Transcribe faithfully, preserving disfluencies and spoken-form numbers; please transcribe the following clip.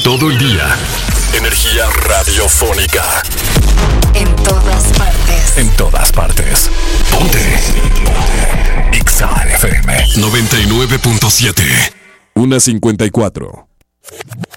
todo el día. Energía radiofónica. En todas partes. En todas partes. Ponte. Ponte. X A F M noventa y nueve punto siete. una cincuenta y cuatro.